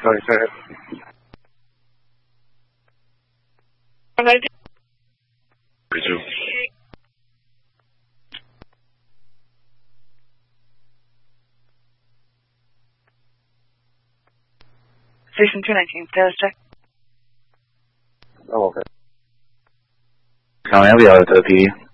Sorry, go ahead. Resume. Station 219, status check. Oh, okay. County, I'll be out at the PD.